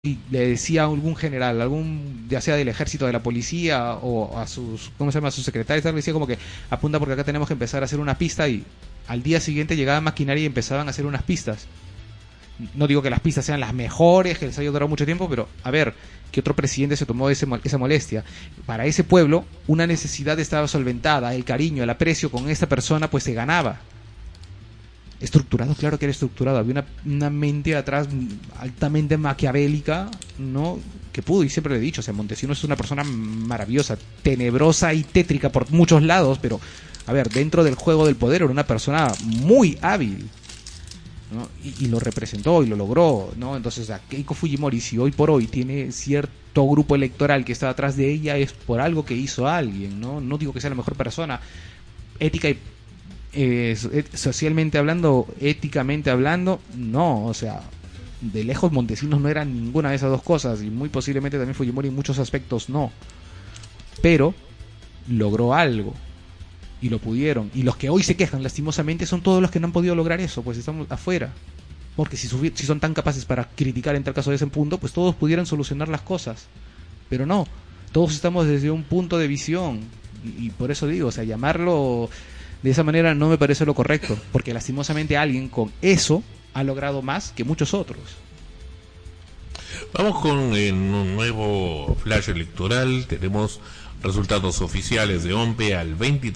y le decía a algún general, ya sea del ejército, de la policía o a sus, ¿cómo se llama? A sus secretarios, le decía como que apunta porque acá tenemos que empezar a hacer una pista y al día siguiente llegaba maquinaria y empezaban a hacer unas pistas. No digo que las pistas sean las mejores, que les haya durado mucho tiempo, pero a ver, que otro presidente se tomó esa molestia. Para ese pueblo, una necesidad estaba solventada, el cariño, el aprecio con esta persona, pues se ganaba. Estructurado, claro que era estructurado, había una mente atrás altamente maquiavélica, ¿no? Que pudo, y siempre lo he dicho, o sea, Montesinos es una persona maravillosa, tenebrosa y tétrica por muchos lados, pero, a ver, dentro del juego del poder era una persona muy hábil, ¿no? Y lo representó y lo logró, ¿no? Entonces, a Keiko Fujimori, si hoy por hoy tiene cierto grupo electoral que está atrás de ella, es por algo que hizo alguien, ¿no? No digo que sea la mejor persona, ética y socialmente hablando, éticamente hablando, no, o sea, de lejos Montesinos no era ninguna de esas dos cosas y muy posiblemente también Fujimori en muchos aspectos no, pero logró algo y lo pudieron, y los que hoy se quejan lastimosamente son todos los que no han podido lograr eso, pues estamos afuera, porque si son tan capaces para criticar en tal caso de ese punto, pues todos pudieran solucionar las cosas, pero no, todos estamos desde un punto de visión y por eso digo, o sea, llamarlo de esa manera no me parece lo correcto, porque lastimosamente alguien con eso ha logrado más que muchos otros. Vamos con un nuevo flash electoral. Tenemos resultados oficiales de OMPE al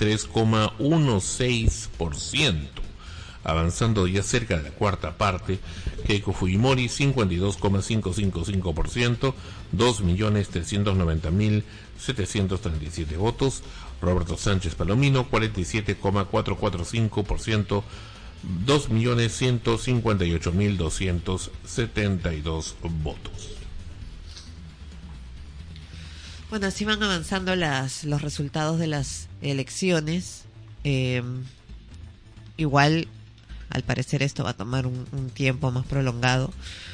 23,16%, avanzando ya cerca de la cuarta parte. Keiko Fujimori 52,555%, 2.390.737 votos. Roberto Sánchez Palomino 47,445%, 2.158.272 votos. Bueno, así van avanzando los resultados de las elecciones. Igual, al parecer, esto va a tomar un tiempo más prolongado.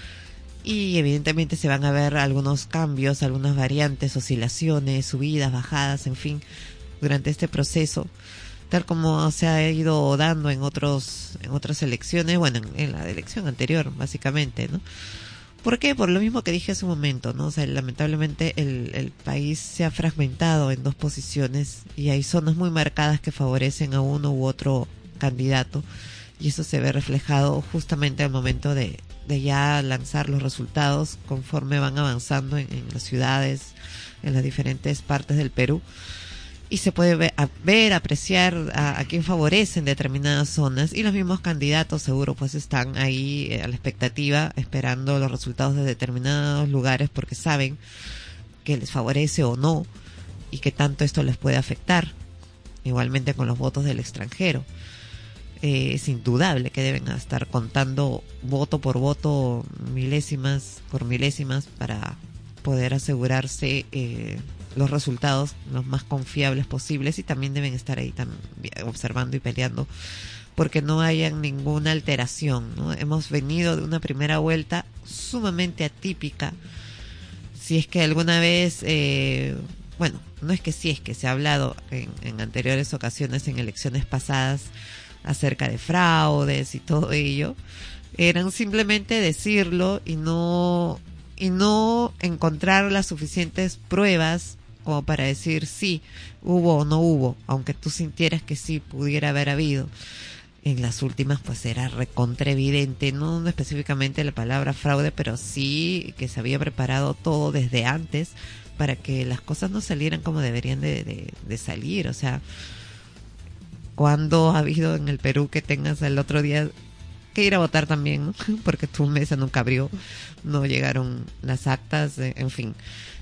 Y evidentemente se van a ver algunos cambios, algunas variantes, oscilaciones, subidas, bajadas, en fin, durante este proceso, tal como se ha ido dando en otras elecciones, bueno, en la elección anterior, básicamente, ¿no? ¿Por qué? Por lo mismo que dije hace un momento, ¿no? O sea, lamentablemente el país se ha fragmentado en dos posiciones y hay zonas muy marcadas que favorecen a uno u otro candidato, y eso se ve reflejado justamente al momento de ya lanzar los resultados conforme van avanzando en las ciudades, en las diferentes partes del Perú. Y se puede apreciar a quién favorecen determinadas zonas, y los mismos candidatos seguro pues están ahí a la expectativa, esperando los resultados de determinados lugares porque saben que les favorece o no y que tanto esto les puede afectar. Igualmente con los votos del extranjero. Es indudable que deben estar contando voto por voto, milésimas por milésimas, para poder asegurarse los resultados los más confiables posibles, y también deben estar ahí observando y peleando porque no haya ninguna alteración, ¿no? Hemos venido de una primera vuelta sumamente atípica. Si es que alguna vez, bueno, no es que si es que se ha hablado en anteriores ocasiones, en elecciones pasadas, acerca de fraudes y todo ello, eran simplemente decirlo y no encontrar las suficientes pruebas como para decir sí, hubo o no hubo, aunque tú sintieras que sí pudiera haber habido. En las últimas pues era recontra evidente, no específicamente la palabra fraude, pero sí que se había preparado todo desde antes para que las cosas no salieran como deberían de salir. O sea, ¿cuándo ha habido en el Perú que tengas el otro día que ir a votar también, ¿no? Porque tu mesa nunca abrió, no llegaron las actas, en fin,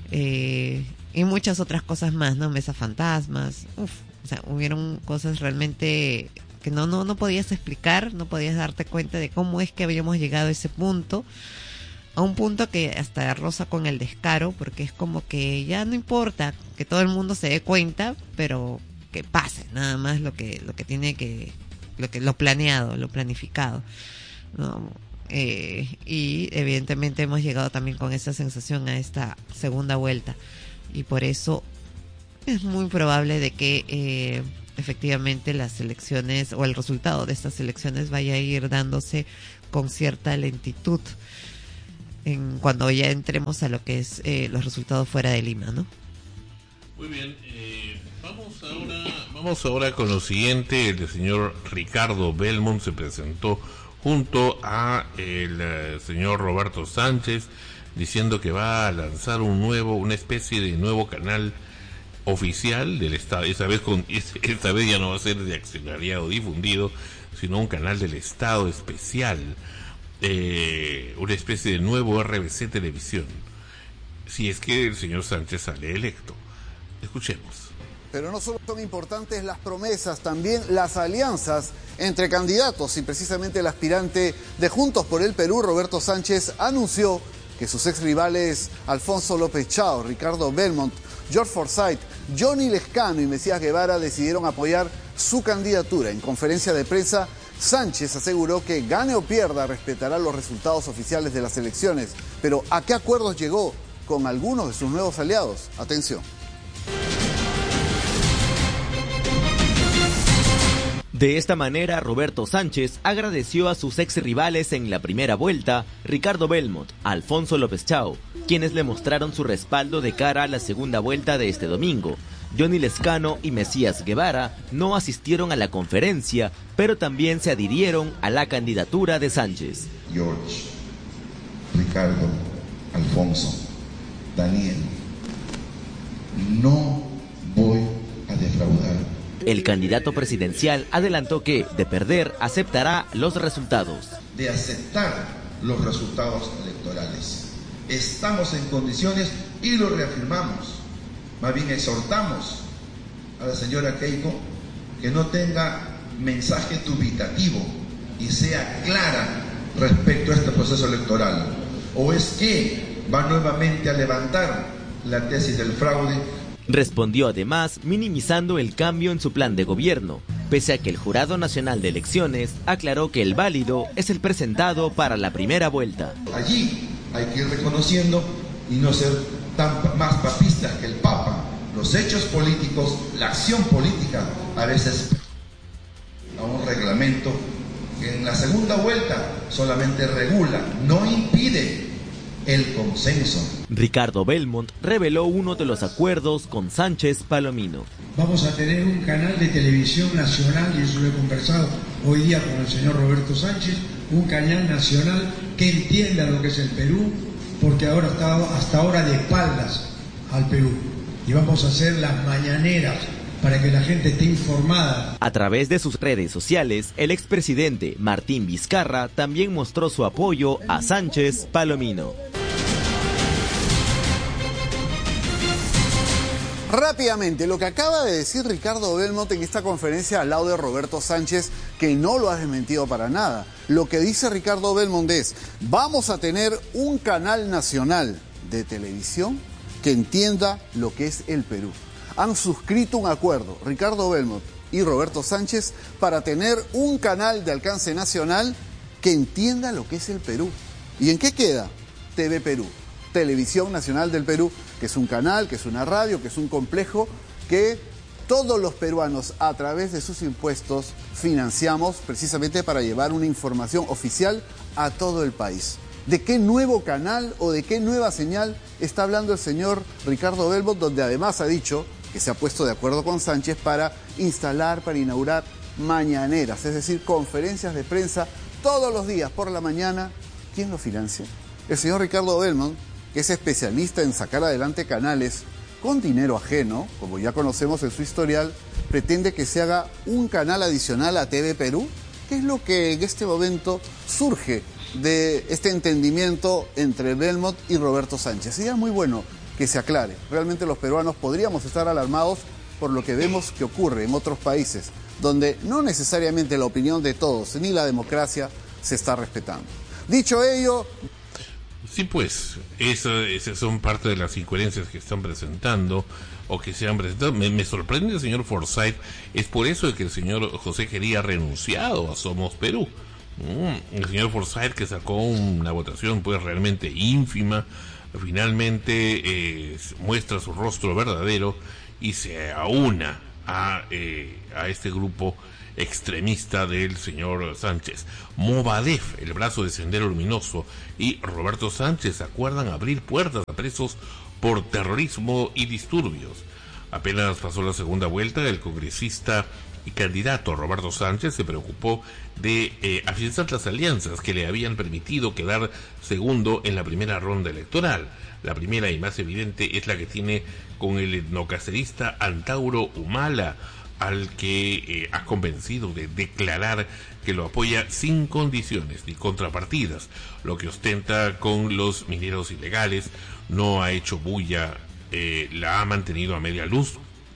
y muchas otras cosas más, ¿no? Mesas fantasmas, o sea, hubieron cosas realmente que no podías explicar, no podías darte cuenta de cómo es que habíamos llegado a ese punto, a un punto que hasta roza con el descaro, porque es como que ya no importa que todo el mundo se dé cuenta, pero que pase nada más lo que tiene que, lo planeado, lo planificado, ¿no? Y evidentemente hemos llegado también con esa sensación a esta segunda vuelta, y por eso es muy probable de que efectivamente las elecciones o el resultado de estas elecciones vaya a ir dándose con cierta lentitud. cuando ya entremos a lo que es los resultados fuera de Lima, ¿no? Muy bien, vamos ahora con lo siguiente. El señor Ricardo Belmont se presentó junto a el señor Roberto Sánchez, diciendo que va a lanzar una especie de nuevo canal oficial del Estado. Esta vez ya no va a ser de accionariado difundido, sino un canal del Estado especial, una especie de nuevo RBC Televisión, si es que el señor Sánchez sale electo. Escuchemos. Pero no solo son importantes las promesas, también las alianzas entre candidatos, y precisamente el aspirante de Juntos por el Perú, Roberto Sánchez, anunció que sus ex rivales Alfonso López Chao, Ricardo Belmont, George Forsyth, Johnny Lescano y Mesías Guevara decidieron apoyar su candidatura. En conferencia de prensa, Sánchez aseguró que gane o pierda respetará los resultados oficiales de las elecciones. Pero ¿a qué acuerdos llegó con algunos de sus nuevos aliados? Atención. De esta manera, Roberto Sánchez agradeció a sus ex rivales en la primera vuelta, Ricardo Belmont, Alfonso López Chao, quienes le mostraron su respaldo de cara a la segunda vuelta de este domingo. Johnny Lescano y Mesías Guevara no asistieron a la conferencia, pero también se adhirieron a la candidatura de Sánchez. George, Ricardo, Alfonso, Daniel, no voy a defraudar. El candidato presidencial adelantó que, de perder, aceptará los resultados. De aceptar los resultados electorales. Estamos en condiciones y lo reafirmamos. Más bien exhortamos a la señora Keiko que no tenga mensaje dubitativo y sea clara respecto a este proceso electoral. ¿O es que va nuevamente a levantar la tesis del fraude? Respondió además minimizando el cambio en su plan de gobierno, pese a que el Jurado Nacional de Elecciones aclaró que el válido es el presentado para la primera vuelta. Allí hay que ir reconociendo y no ser más papistas que el Papa. Los hechos políticos, la acción política, a veces a un reglamento que en la segunda vuelta solamente regula, no impide el consenso. Ricardo Belmont reveló uno de los acuerdos con Sánchez Palomino. Vamos a tener un canal de televisión nacional, y eso lo he conversado hoy día con el señor Roberto Sánchez, un canal nacional que entienda lo que es el Perú, porque ahora está hasta ahora de espaldas al Perú. Y vamos a hacer las mañaneras para que la gente esté informada. A través de sus redes sociales, el expresidente Martín Vizcarra también mostró su apoyo a Sánchez Palomino. Rápidamente, lo que acaba de decir Ricardo Belmont en esta conferencia al lado de Roberto Sánchez, que no lo ha desmentido para nada. Lo que dice Ricardo Belmont es: vamos a tener un canal nacional de televisión que entienda lo que es el Perú. Han suscrito un acuerdo, Ricardo Belmont y Roberto Sánchez, para tener un canal de alcance nacional que entienda lo que es el Perú. ¿Y en qué queda? TV Perú, Televisión Nacional del Perú, que es un canal, que es una radio, que es un complejo que todos los peruanos a través de sus impuestos financiamos precisamente para llevar una información oficial a todo el país. ¿De qué nuevo canal o de qué nueva señal está hablando el señor Ricardo Belmont, donde además ha dicho que se ha puesto de acuerdo con Sánchez para inaugurar mañaneras, es decir, conferencias de prensa todos los días por la mañana? ¿Quién lo financia? El señor Ricardo Belmont, que es especialista en sacar adelante canales con dinero ajeno, como ya conocemos en su historial, pretende que se haga un canal adicional a TV Perú. ¿Qué es lo que en este momento surge de este entendimiento entre Belmont y Roberto Sánchez? Sería muy bueno que se aclare. Realmente los peruanos podríamos estar alarmados por lo que vemos que ocurre en otros países, donde no necesariamente la opinión de todos ni la democracia se está respetando. Dicho ello... Sí, pues, esas son parte de las incoherencias que están presentando o que se han presentado. Me sorprende el señor Forsyth. Es por eso que el señor José quería renunciado a Somos Perú. El señor Forsyth, que sacó una votación pues realmente ínfima, finalmente muestra su rostro verdadero y se aúna a este grupo extremista del señor Sánchez. Movadef, el brazo de Sendero Luminoso, y Roberto Sánchez acuerdan abrir puertas a presos por terrorismo y disturbios. Apenas pasó la segunda vuelta, el congresista y candidato Roberto Sánchez se preocupó de afianzar las alianzas que le habían permitido quedar segundo en la primera ronda electoral. La primera y más evidente es la que tiene con el etnocacerista Antauro Humala, al que ha convencido de declarar que lo apoya sin condiciones ni contrapartidas. Lo que ostenta con los mineros ilegales no ha hecho bulla, la ha mantenido a media luz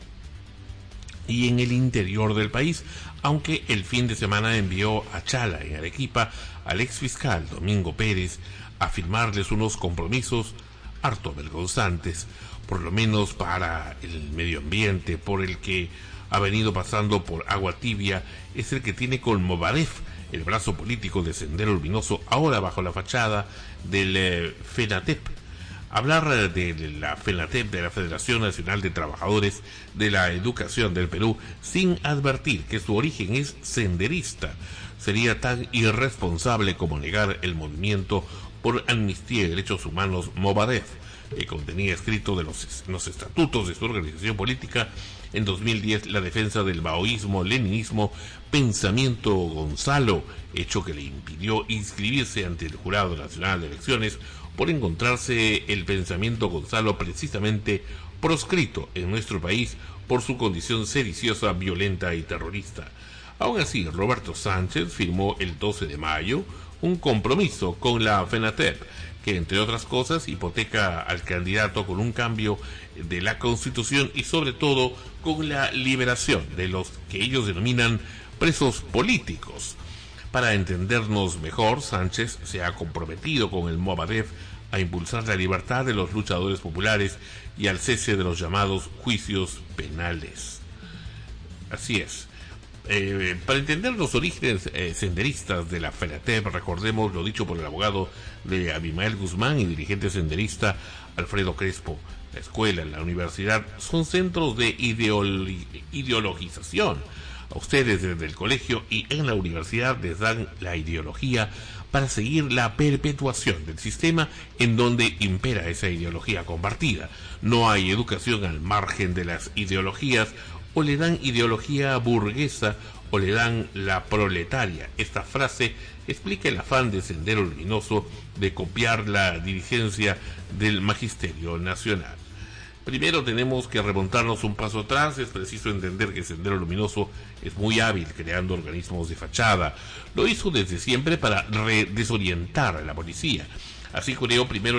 y en el interior del país, aunque el fin de semana envió a Chala, en Arequipa, al exfiscal Domingo Pérez a firmarles unos compromisos harto vergonzantes, por lo menos para el medio ambiente, por el que ha venido pasando por agua tibia, es el que tiene con Movadef, el brazo político de Sendero Luminoso, ahora bajo la fachada del FENATEP. Hablar de la FENATEP, de la Federación Nacional de Trabajadores de la Educación del Perú, sin advertir que su origen es senderista, sería tan irresponsable como negar el movimiento por amnistía y derechos humanos Movadef, que contenía escrito en los estatutos de su organización política en 2010 la defensa del maoísmo, leninismo, pensamiento Gonzalo, hecho que le impidió inscribirse ante el Jurado Nacional de Elecciones por encontrarse el pensamiento Gonzalo precisamente proscrito en nuestro país por su condición sediciosa, violenta y terrorista. Aún así, Roberto Sánchez firmó el 12 de mayo un compromiso con la FENATEP, que entre otras cosas hipoteca al candidato con un cambio de la Constitución y sobre todo con la liberación de los que ellos denominan presos políticos. Para entendernos mejor, Sánchez se ha comprometido con el Movadef a impulsar la libertad de los luchadores populares y al cese de los llamados juicios penales. Así es. Para entender los orígenes senderistas de la FENATEP, recordemos lo dicho por el abogado de Abimael Guzmán y dirigente senderista Alfredo Crespo. La escuela, la universidad son centros de ideologización. A ustedes desde el colegio y en la universidad les dan la ideología para seguir la perpetuación del sistema en donde impera esa ideología compartida. No hay educación al margen de las ideologías. O le dan ideología burguesa o le dan la proletaria. Esta frase explica el afán de Sendero Luminoso de copiar la dirigencia del Magisterio Nacional. Primero tenemos que remontarnos un paso atrás. Es preciso entender que Sendero Luminoso es muy hábil creando organismos de fachada. Lo hizo desde siempre para desorientar a la policía. Así creó primero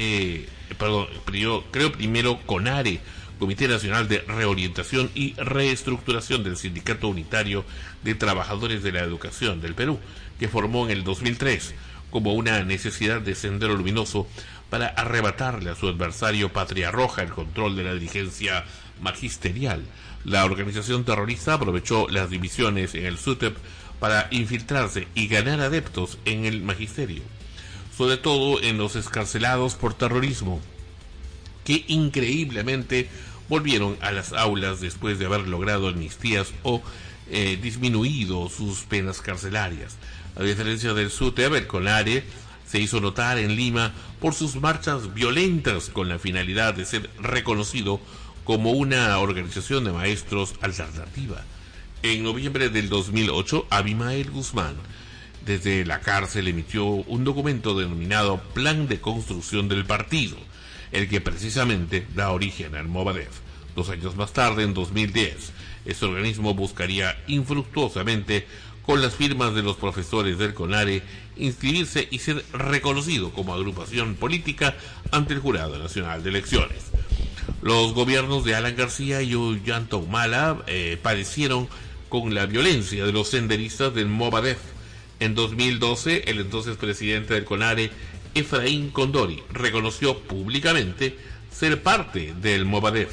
creó primero CONARE, Comité Nacional de Reorientación y Reestructuración del Sindicato Unitario de Trabajadores de la Educación del Perú, que formó en el 2003 como una necesidad de Sendero Luminoso para arrebatarle a su adversario Patria Roja el control de la dirigencia magisterial. La organización terrorista aprovechó las divisiones en el SUTEP para infiltrarse y ganar adeptos en el magisterio, sobre todo en los excarcelados por terrorismo, que increíblemente volvieron a las aulas después de haber logrado amnistías o disminuido sus penas carcelarias. A diferencia del SUTEP, el CONARE se hizo notar en Lima por sus marchas violentas con la finalidad de ser reconocido como una organización de maestros alternativa. En noviembre del 2008, Abimael Guzmán, desde la cárcel, emitió un documento denominado Plan de Construcción del Partido, el que precisamente da origen al Movadef. 2 años más tarde, en 2010, este organismo buscaría infructuosamente, con las firmas de los profesores del CONARE, inscribirse y ser reconocido como agrupación política ante el Jurado Nacional de Elecciones. Los gobiernos de Alan García y Ollanta Humala padecieron con la violencia de los senderistas del Movadef. En 2012, el entonces presidente del CONARE, Efraín Condori, reconoció públicamente ser parte del Movadef.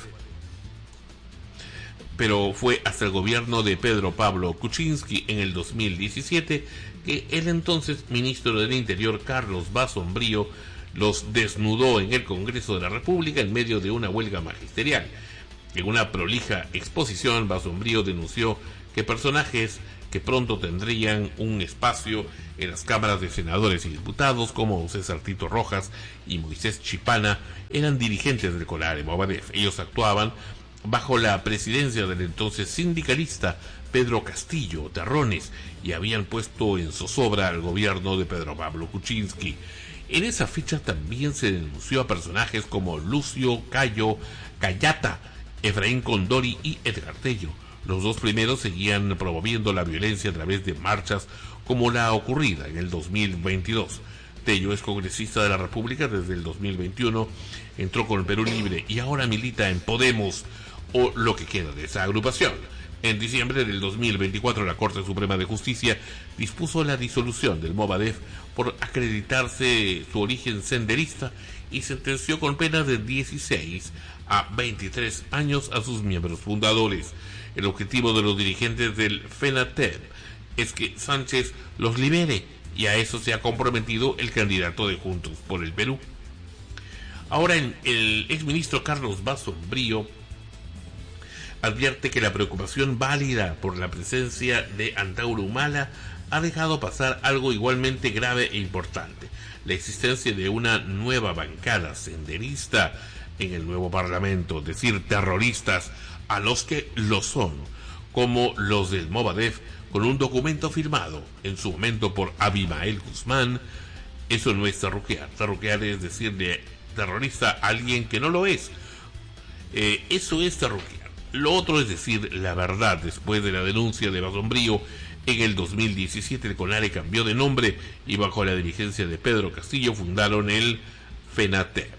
Pero fue hasta el gobierno de Pedro Pablo Kuczynski en el 2017 que el entonces ministro del Interior, Carlos Basombrío, los desnudó en el Congreso de la República en medio de una huelga magisterial. En una prolija exposición, Basombrío denunció que personajes que pronto tendrían un espacio en las cámaras de senadores y diputados, como César Tito Rojas y Moisés Chipana, eran dirigentes del CONARE Movadef. Ellos actuaban bajo la presidencia del entonces sindicalista Pedro Castillo Terrones y habían puesto en zozobra al gobierno de Pedro Pablo Kuczynski. En esa fecha también se denunció a personajes como Lucio Cayo Cayata, Efraín Condori y Edgar Tello. Los dos primeros seguían promoviendo la violencia a través de marchas como la ocurrida en el 2022. Tello es congresista de la República desde el 2021, entró con el Perú Libre y ahora milita en Podemos, o lo que queda de esa agrupación. En diciembre del 2024, la Corte Suprema de Justicia dispuso la disolución del Movadef por acreditarse su origen senderista y sentenció con penas de 16 a 23 años a sus miembros fundadores. El objetivo de los dirigentes del FENATEP es que Sánchez los libere, y a eso se ha comprometido el candidato de Juntos por el Perú. Ahora el exministro Carlos Basombrío advierte que la preocupación válida por la presencia de Antauro Humala ha dejado pasar algo igualmente grave e importante: la existencia de una nueva bancada senderista en el nuevo Parlamento, es decir, terroristas a los que lo son, como los del Movadef, con un documento firmado en su momento por Abimael Guzmán. Eso no es terruquear. Terruquear es decirle terrorista a alguien que no lo es. Eso es terruquear. Lo otro es decir la verdad. Después de la denuncia de Basombrío, en el 2017 el CONARE cambió de nombre y bajo la dirigencia de Pedro Castillo fundaron el FENATEP.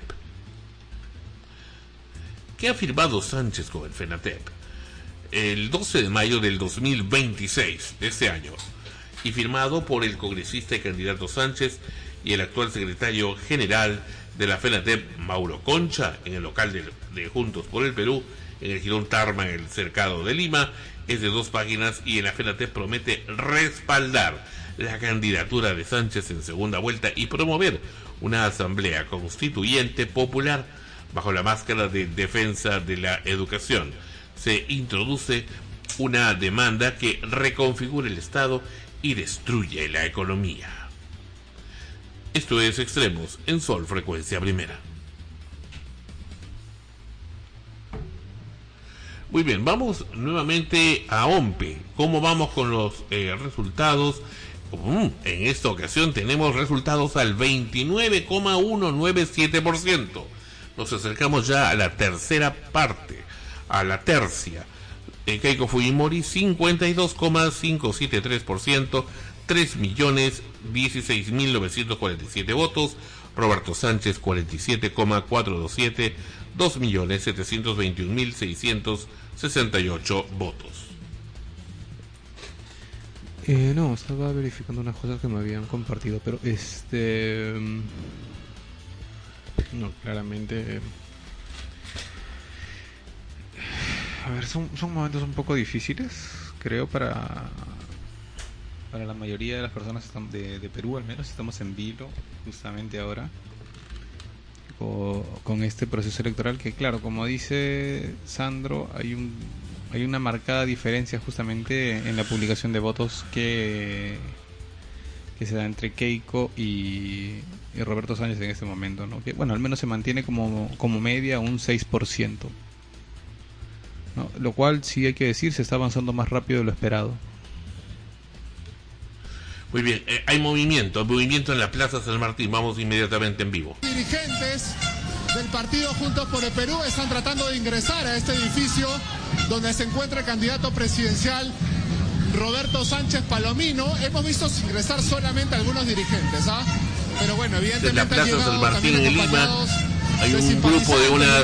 ¿Qué ha firmado Sánchez con el FENATEP? El 12 de mayo del 2026 de este año, y firmado por el congresista y candidato Sánchez y el actual secretario general de la FENATEP, Mauro Concha, en el local de Juntos por el Perú, en el Girón Tarma, en el Cercado de Lima. Es de 2 páginas y en la FENATEP promete respaldar la candidatura de Sánchez en segunda vuelta y promover una asamblea constituyente popular bajo la máscara de defensa de la educación. Se introduce una demanda que reconfigure el Estado y destruye la economía. Esto es Extremos en Sol Frecuencia Primera. Muy bien, vamos nuevamente a OMPE. ¿Cómo vamos con los resultados? En esta ocasión tenemos resultados al 29,197%. Nos acercamos ya a la tercera parte, a la tercia. Keiko Fujimori 52,573%, 3.016.947 votos. Roberto Sánchez 47,427, 2.721.668 votos. No, estaba verificando unas cosas que me habían compartido, pero no, claramente. A ver, son momentos un poco difíciles, creo, para la mayoría de las personas de Perú, al menos. Estamos en vilo justamente ahora con este proceso electoral que, claro, como dice Sandro, hay una marcada diferencia justamente en la publicación de votos que se da entre Keiko y Roberto Sánchez en este momento, ¿no? Que, bueno, al menos se mantiene como media un 6%, ¿no? Lo cual, sí hay que decir, se está avanzando más rápido de lo esperado. Muy bien, hay movimiento en la Plaza San Martín. Vamos inmediatamente en vivo. Dirigentes del partido Juntos por el Perú están tratando de ingresar a este edificio donde se encuentra el candidato presidencial Roberto Sánchez Palomino. Hemos visto ingresar solamente algunos dirigentes, pero bueno, evidentemente en la Plaza San Martín en Lima hay un grupo de unas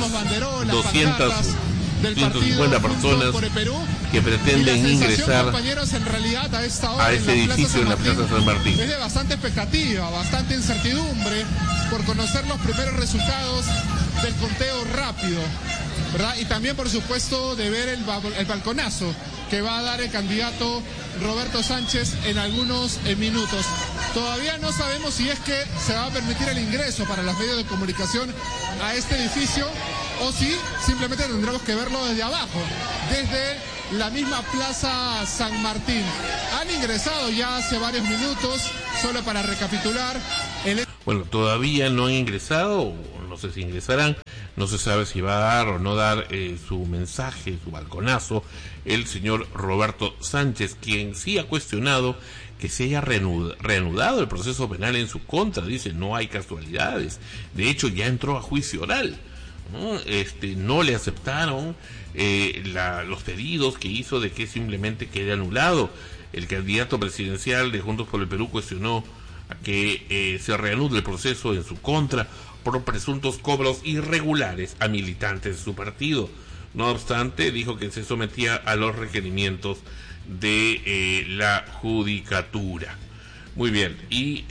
150 personas que pretenden ingresar a este edificio en la Plaza San Martín. Es de bastante expectativa, bastante incertidumbre por conocer los primeros resultados del conteo rápido, ¿verdad? Y también, por supuesto, de ver el balconazo que va a dar el candidato Roberto Sánchez en algunos minutos. Todavía no sabemos si es que se va a permitir el ingreso para los medios de comunicación a este edificio o si simplemente tendremos que verlo desde abajo, desde la misma Plaza San Martín. han ingresado ya hace varios minutos, solo para recapitular. Bueno, todavía no han ingresado, no sé si ingresarán, no se sabe si va a dar o no dar su mensaje, su balconazo, el señor Roberto Sánchez, quien sí ha cuestionado que se haya reanudado el proceso penal en su contra. Dice, no hay casualidades, de hecho ya entró a juicio oral, ¿no? No le aceptaron los pedidos que hizo de que simplemente quede anulado. El candidato presidencial de Juntos por el Perú cuestionó a que se reanude el proceso en su contra por presuntos cobros irregulares a militantes de su partido. No obstante, dijo que se sometía a los requerimientos de la judicatura. Muy bien, y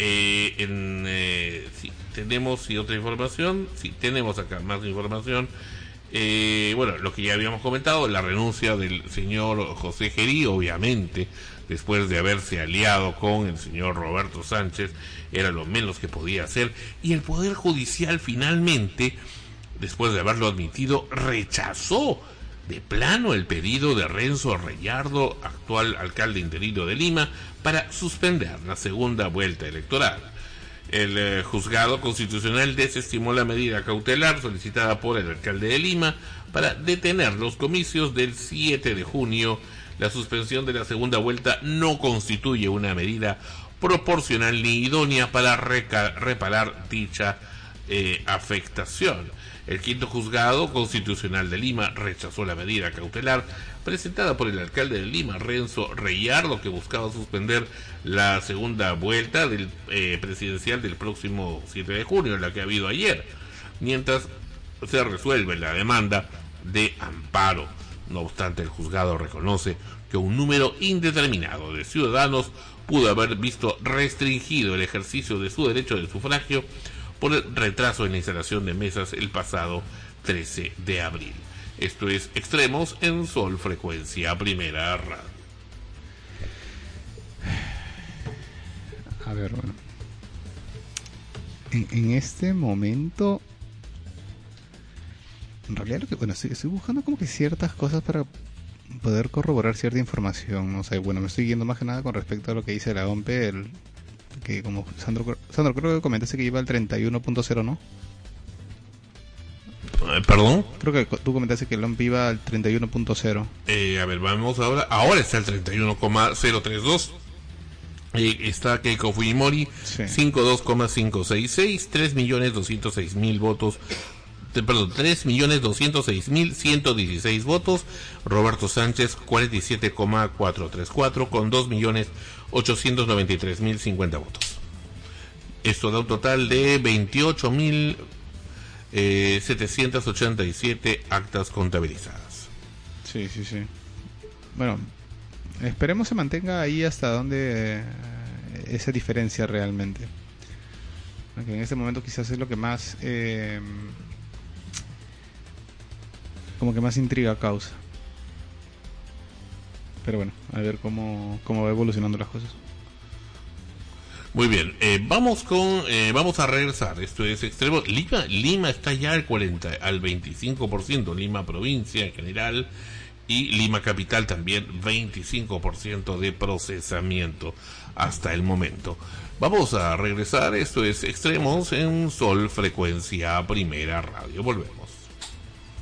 sí, tenemos otra información, sí, tenemos acá más información. Bueno, lo que ya habíamos comentado, la renuncia del señor José Gerí, obviamente, después de haberse aliado con el señor Roberto Sánchez, era lo menos que podía hacer, y el Poder Judicial finalmente, después de haberlo admitido, rechazó de plano el pedido de Renzo Reyardo, actual alcalde interino de Lima, para suspender la segunda vuelta electoral. El juzgado constitucional desestimó la medida cautelar solicitada por el alcalde de Lima para detener los comicios del 7 de junio. La suspensión de la segunda vuelta no constituye una medida proporcional ni idónea para reparar dicha afectación. El quinto juzgado constitucional de Lima rechazó la medida cautelar presentada por el alcalde de Lima, Renzo Reyardo, que buscaba suspender la segunda vuelta del presidencial del próximo 7 de junio, la que ha habido ayer, mientras se resuelve la demanda de amparo. No obstante, el juzgado reconoce que un número indeterminado de ciudadanos pudo haber visto restringido el ejercicio de su derecho de sufragio por el retraso en la instalación de mesas el pasado 13 de abril. Esto es Extremos en Sol Frecuencia Primera Radio. A ver, bueno. En este momento, en realidad lo que, bueno, estoy buscando como que ciertas cosas para poder corroborar cierta información. O sea, bueno, me estoy yendo más que nada con respecto a lo que dice la OMPE, que como Sandro, creo que comentaste que iba al 31.0, ¿no? ¿Perdón? Creo que tú comentaste que el OMP iba al 31.0. A ver, vamos ahora está el 31,032. Está Keiko Fujimori, sí. 52,566, 3.206.000 votos. Perdón, 3.206.116 votos. Roberto Sánchez, 47,434, con 2.893.050 votos. Esto da un total de 28.787 actas contabilizadas. Sí. Bueno, esperemos se mantenga ahí hasta donde esa diferencia realmente. Porque en este momento quizás es lo que más como que más intriga causa. Pero bueno, a ver cómo va evolucionando las cosas. Muy bien, vamos a regresar. Esto es Extremo. Lima está ya al 25%, Lima provincia en general, y Lima capital también 25% de procesamiento hasta el momento. Vamos a regresar. Esto es Extremos en Sol Frecuencia Primera Radio. Volvemos.